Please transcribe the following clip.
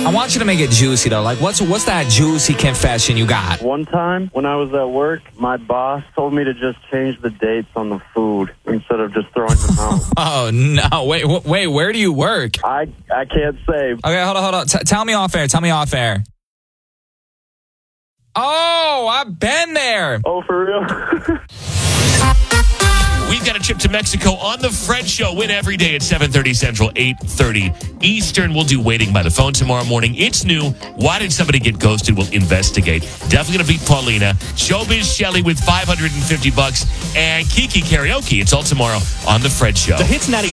I want you to make it juicy, though. Like, what's that juicy confession you got? One time when I was at work, my boss told me to just change the dates on the food instead of just throwing them out. Oh, no. Wait, where do you work? I can't say. Okay, hold on. Tell me off air. Oh, I've been there. Oh, for real? We've got a trip to Mexico on the Fred Show. Win every day at 7:30 Central, 8:30 Eastern. We'll do Waiting by the Phone tomorrow morning. It's new. Why did somebody get ghosted? We'll investigate. Definitely going to beat Paulina. Showbiz Shelley with $550. And Kiki Karaoke. It's all tomorrow on the Fred Show. The Hits 90.